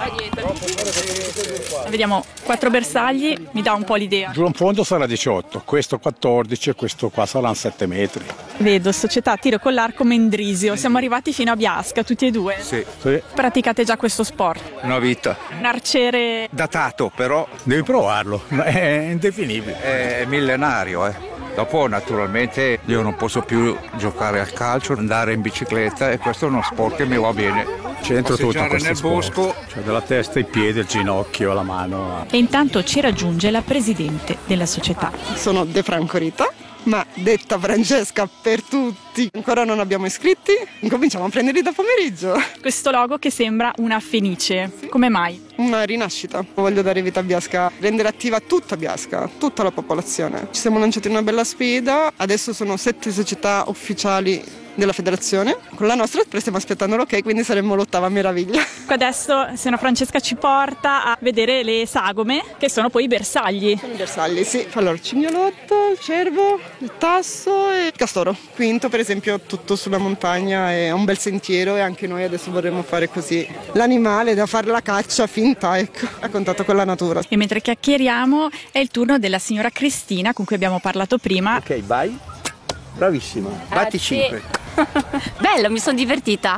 Vediamo, 4 bersagli, mi dà un po' l'idea. Giù in fondo sarà 18, questo 14 e questo qua saranno 7 metri. Vedo, società tiro con l'arco Mendrisio, siamo arrivati fino a Biasca, tutti e due? Sì. Praticate già questo sport? Una vita. Un arciere Datato, però Devi provarlo, è indefinibile. è millenario, Dopo naturalmente io non posso più giocare a calcio, andare in bicicletta e questo è uno sport che mi va bene. C'entro tutto Passeggiare questo nel sport. bosco. Cioè dalla testa, i piedi, il ginocchio, la mano. E intanto ci raggiunge la presidente della società. Sono De Franco Rita, ma detta Francesca per tutti. Ancora non abbiamo iscritti, incominciamo a prenderli da pomeriggio. Questo logo che sembra una fenice, come mai? Una rinascita. Voglio dare vita a Biasca, rendere attiva tutta Biasca, tutta la popolazione. Ci siamo lanciati in una bella sfida, adesso sono 7 società ufficiali della federazione. Con la nostra stiamo aspettando l'ok, quindi saremmo l'8ª meraviglia. Adesso signora Francesca ci porta a vedere le sagome, che sono poi i bersagli. Sono i bersagli, sì. Allora, cinghialotto, il cervo, il tasso e il castoro. Quinto, per esempio, tutto sulla montagna, è un bel sentiero e anche noi adesso vorremmo fare così. L'animale da fare la caccia finta, ecco, a contatto con la natura. E mentre chiacchieriamo è il turno della signora Cristina, con cui abbiamo parlato prima. Ok, vai. Bravissima. Batti 5. Bello, mi sono divertita.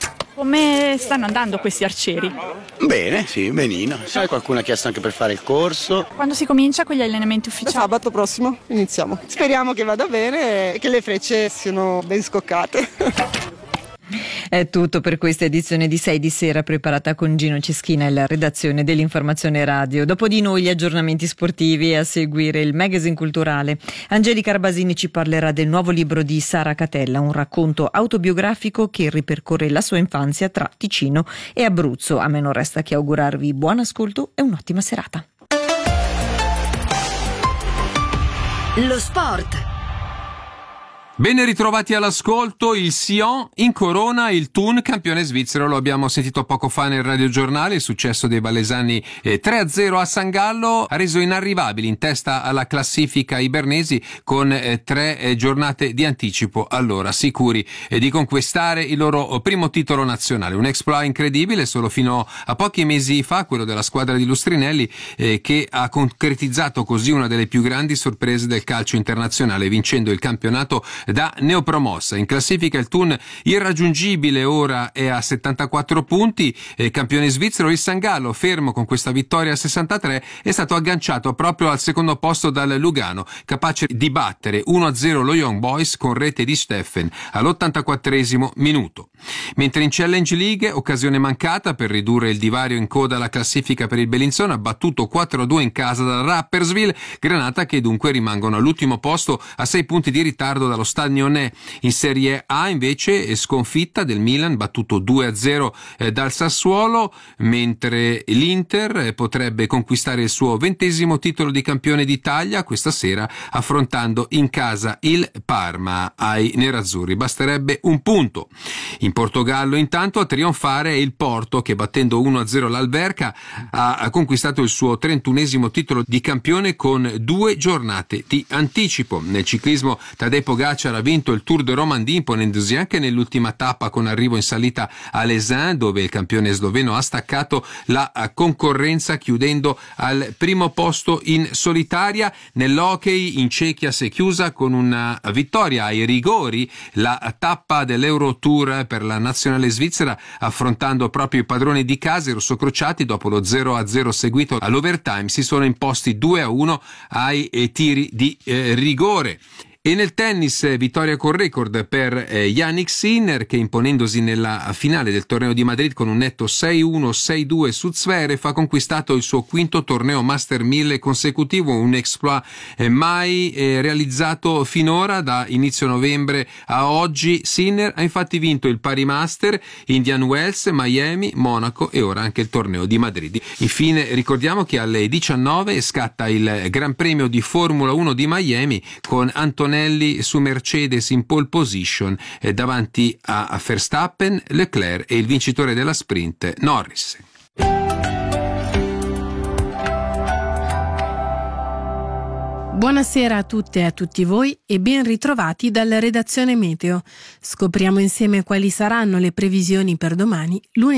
Come stanno andando questi arcieri? Bene, sì, benino. Sai, qualcuno ha chiesto anche per fare il corso. Quando si comincia con gli allenamenti Da ufficiali? sabato prossimo iniziamo. Speriamo che vada bene e che le frecce siano ben scoccate. È tutto per questa edizione di 6 di sera preparata con Gino Ceschina e la redazione dell'Informazione Radio. Dopo di noi gli aggiornamenti sportivi e a seguire il magazine culturale. Angelica Arbasini ci parlerà del nuovo libro di Sara Catella, un racconto autobiografico che ripercorre la sua infanzia tra Ticino e Abruzzo. A me non resta che augurarvi buon ascolto e un'ottima serata. Lo sport. Ben ritrovati all'ascolto. Il Sion incorona il Thun campione svizzero, lo abbiamo sentito poco fa nel radiogiornale. Il successo dei valesani 3-0 a San Gallo ha reso inarrivabili in testa alla classifica i bernesi con 3 giornate di anticipo, allora sicuri di conquistare il loro primo titolo nazionale. Un exploit incredibile solo fino a pochi mesi fa, quello della squadra di Lustrinelli, che ha concretizzato così una delle più grandi sorprese del calcio internazionale, vincendo il campionato da neopromossa. In classifica il Thun irraggiungibile ora è a 74 punti, campione svizzero. Il San Gallo, fermo con questa vittoria a 63, è stato agganciato proprio al secondo posto dal Lugano, capace di battere 1-0 lo Young Boys con rete di Steffen all'84esimo minuto. Mentre in Challenge League, occasione mancata per ridurre il divario in coda alla classifica per il Bellinzona, ha battuto 4-2 in casa dal Rapperswil, Granata che dunque rimangono all'ultimo posto a 6 punti di ritardo dallo Stadione. In Serie A invece sconfitta del Milan, battuto 2-0 dal Sassuolo, mentre l'Inter potrebbe conquistare il suo 20° titolo di campione d'Italia questa sera affrontando in casa il Parma. Ai nerazzurri basterebbe un punto. In Portogallo intanto a trionfare è il Porto che, battendo 1-0 l'Alverca, ha conquistato il suo 31° titolo di campione con 2 giornate di anticipo. Nel ciclismo Tadej Pogacar ha vinto il Tour de Romandie, imponendosi anche nell'ultima tappa con arrivo in salita a Lesin, dove il campione sloveno ha staccato la concorrenza chiudendo al primo posto in solitaria. Nell'hockey in Cechia si è chiusa con una vittoria ai rigori la tappa dell'Eurotour per la nazionale svizzera, affrontando proprio i padroni di casa. I rossocrociati, dopo lo 0-0 seguito all'overtime, si sono imposti 2-1 ai tiri di rigore. E nel tennis vittoria con record per Jannik Sinner, che imponendosi nella finale del torneo di Madrid con un netto 6-1, 6-2 su Zverev ha conquistato il suo 5° torneo Master 1000 consecutivo, un exploit mai realizzato finora da inizio novembre a oggi. Sinner ha infatti vinto il Paris Master, Indian Wells, Miami, Monaco e ora anche il torneo di Madrid. Infine ricordiamo che alle 19 scatta il Gran Premio di Formula 1 di Miami con Antonelli su Mercedes in pole position davanti a Verstappen, Leclerc e il vincitore della sprint Norris. Buonasera a tutte e a tutti voi e ben ritrovati dalla redazione Meteo. Scopriamo insieme quali saranno le previsioni per domani, lunedì